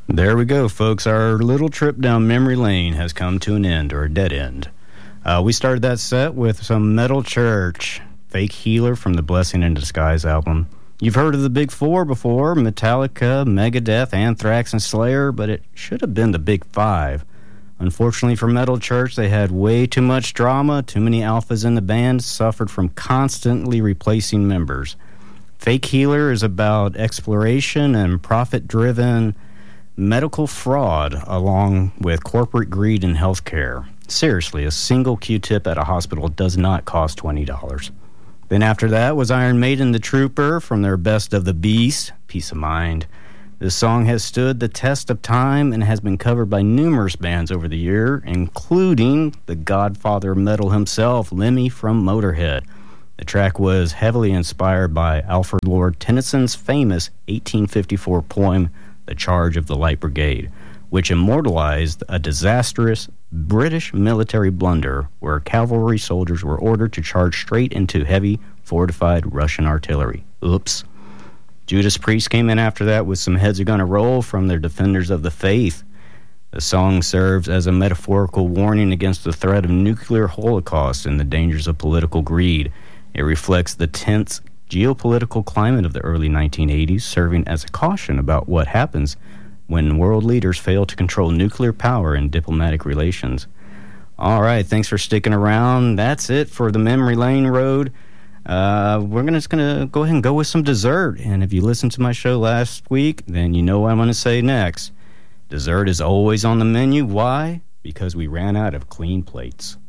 There we go, folks. Our little trip down memory lane has come to an end, or a dead end. We started that set with some Metal Church, Fake Healer from the Blessing in Disguise album. You've heard of the Big Four before, Metallica, Megadeth, Anthrax, and Slayer, but it should have been the Big Five. Unfortunately for Metal Church, they had way too much drama, too many alphas in the band, suffered from constantly replacing members. Fake Healer is about exploration and profit-driven medical fraud along with corporate greed in healthcare. Seriously, a single Q-tip at a hospital does not cost $20. Then after that was Iron Maiden, The Trooper, from their Best of the Beast, Peace of Mind. This song has stood the test of time and has been covered by numerous bands over the year, including the godfather of metal himself, Lemmy from Motorhead. The track was heavily inspired by Alfred Lord Tennyson's famous 1854 poem, The Charge of the Light Brigade, which immortalized a disastrous British military blunder where cavalry soldiers were ordered to charge straight into heavy, fortified Russian artillery. Oops. Judas Priest came in after that with Some Heads Are Gonna Roll from their Defenders of the Faith. The song serves as a metaphorical warning against the threat of nuclear holocaust and the dangers of political greed. It reflects the tense geopolitical climate of the early 1980s, serving as a caution about what happens when world leaders fail to control nuclear power and diplomatic relations. All right, thanks for sticking around. That's it for the Memory Lane Road. We're just gonna go ahead and go with some dessert. And if you listened to my show last week, then you know what I'm going to say next. Dessert is always on the menu. Why? Because we ran out of clean plates.